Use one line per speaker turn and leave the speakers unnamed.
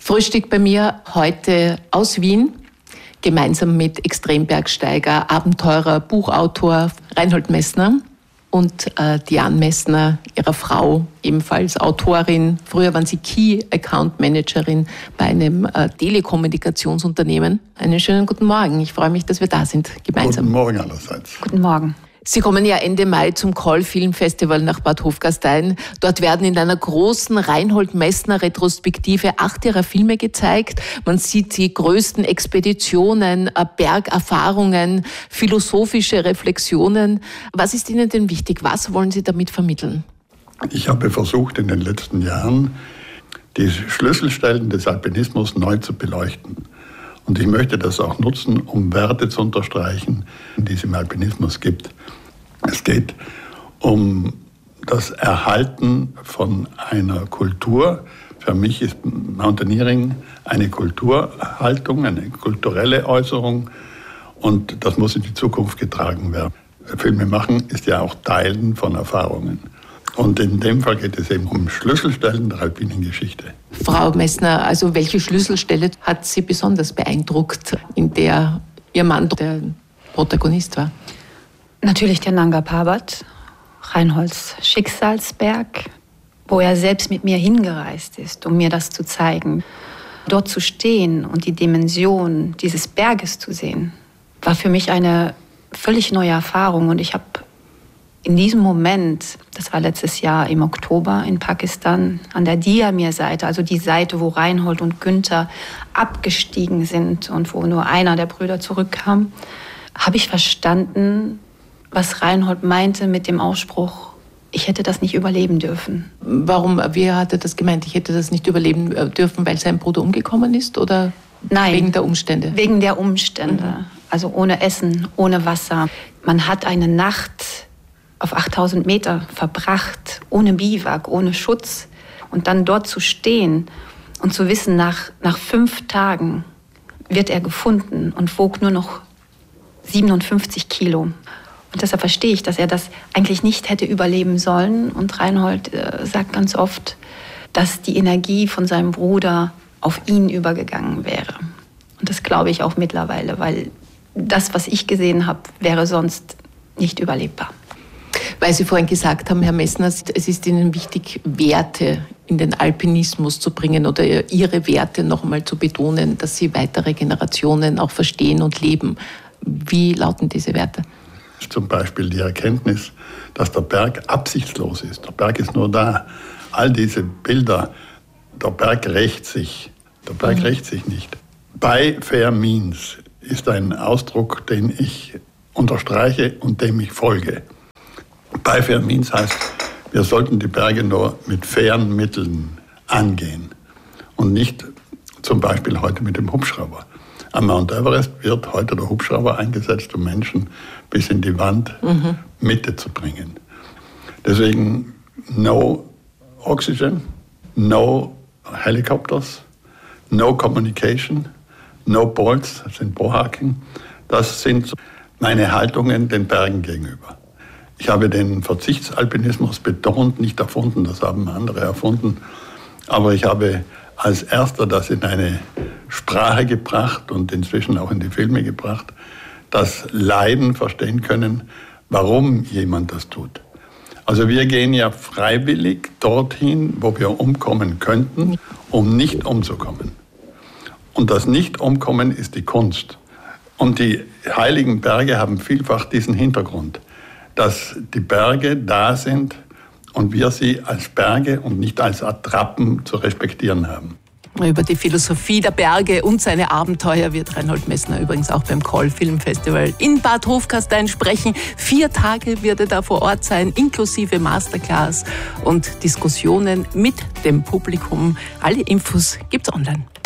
Frühstück bei mir heute aus Wien, gemeinsam mit Extrembergsteiger, Abenteurer, Buchautor Reinhold Messner und Diane Messner, ihrer Frau, ebenfalls Autorin. Früher waren sie Key Account Managerin bei einem Telekommunikationsunternehmen. Einen schönen guten Morgen. Ich freue mich, dass wir da sind, gemeinsam.
Guten Morgen allerseits.
Guten Morgen.
Sie kommen ja Ende Mai zum Call Film Festival nach Bad Hofgastein. Dort werden in einer großen Reinhold Messner Retrospektive 8 ihrer Filme gezeigt. Man sieht die größten Expeditionen, Bergerfahrungen, philosophische Reflexionen. Was ist Ihnen denn wichtig? Was wollen Sie damit vermitteln?
Ich habe versucht, in den letzten Jahren die Schlüsselstellen des Alpinismus neu zu beleuchten. Und ich möchte das auch nutzen, um Werte zu unterstreichen, die es im Alpinismus gibt. Es geht um das Erhalten von einer Kultur. Für mich ist Mountaineering eine Kulturhaltung, eine kulturelle Äußerung. Und das muss in die Zukunft getragen werden. Filme machen ist ja auch Teilen von Erfahrungen. Und in dem Fall geht es eben um Schlüsselstellen der alpinen Geschichte.
Frau Messner, also welche Schlüsselstelle hat Sie besonders beeindruckt, in der Ihr Mann der Protagonist war?
Natürlich der Nanga Parbat, Reinholds Schicksalsberg, wo er selbst mit mir hingereist ist, um mir das zu zeigen. Dort zu stehen und die Dimension dieses Berges zu sehen, war für mich eine völlig neue Erfahrung. Und ich habe in diesem Moment, das war letztes Jahr im Oktober in Pakistan, an der Diamir-Seite, also die Seite, wo Reinhold und Günther abgestiegen sind und wo nur einer der Brüder zurückkam, habe ich verstanden, was Reinhold meinte mit dem Ausspruch, ich hätte das nicht überleben dürfen.
Warum? Wie hat er das gemeint? Ich hätte das nicht überleben dürfen, weil sein Bruder umgekommen ist? Oder
Nein,
wegen der Umstände?
Wegen der Umstände. Also ohne Essen, ohne Wasser. Man hat eine Nacht auf 8000 Meter verbracht, ohne Biwak, ohne Schutz. Und dann dort zu stehen und zu wissen, nach 5 Tagen wird er gefunden und wog nur noch 57 Kilo. Und deshalb verstehe ich, dass er das eigentlich nicht hätte überleben sollen. Und Reinhold sagt ganz oft, dass die Energie von seinem Bruder auf ihn übergegangen wäre. Und das glaube ich auch mittlerweile, weil das, was ich gesehen habe, wäre sonst nicht überlebbar.
Weil Sie vorhin gesagt haben, Herr Messner, es ist Ihnen wichtig, Werte in den Alpinismus zu bringen oder Ihre Werte noch einmal zu betonen, dass sie weitere Generationen auch verstehen und leben. Wie lauten diese Werte?
Zum Beispiel die Erkenntnis, dass der Berg absichtslos ist. Der Berg ist nur da. All diese Bilder, der Berg rächt sich. Der Berg rächt sich nicht. By fair means ist ein Ausdruck, den ich unterstreiche und dem ich folge. By fair means heißt, wir sollten die Berge nur mit fairen Mitteln angehen und nicht zum Beispiel heute mit dem Hubschrauber. Am Mount Everest wird heute der Hubschrauber eingesetzt, um Menschen bis in die Wandmitte zu bringen. Deswegen no oxygen, no helicopters, no communication, no bolts, das sind Bohrhaken. Das sind meine Haltungen den Bergen gegenüber. Ich habe den Verzichtsalpinismus betont, nicht erfunden, das haben andere erfunden. Aber ich habe als erster das in eine Sprache gebracht und inzwischen auch in die Filme gebracht, das Leiden verstehen können, warum jemand das tut. Also wir gehen ja freiwillig dorthin, wo wir umkommen könnten, um nicht umzukommen. Und das Nicht-Umkommen ist die Kunst. Und die heiligen Berge haben vielfach diesen Hintergrund, dass die Berge da sind und wir sie als Berge und nicht als Attrappen zu respektieren haben.
Über die Philosophie der Berge und seine Abenteuer wird Reinhold Messner übrigens auch beim Call Film Festival in Bad Hofgastein sprechen. 4 Tage wird er da vor Ort sein, inklusive Masterclass und Diskussionen mit dem Publikum. Alle Infos gibt's online.